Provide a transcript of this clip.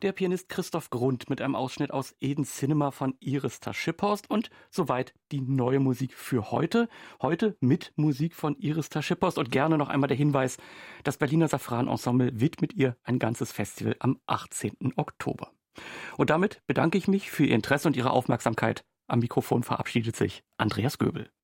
der Pianist Christoph Grund mit einem Ausschnitt aus Eden Cinema von Iris Schipphorst und soweit die neue Musik für heute. Heute mit Musik von Iris Schipphorst und gerne noch einmal der Hinweis, das Berliner Safran-Ensemble widmet ihr ein ganzes Festival am 18. Oktober. Und damit bedanke ich mich für Ihr Interesse und Ihre Aufmerksamkeit. Am Mikrofon verabschiedet sich Andreas Göbel.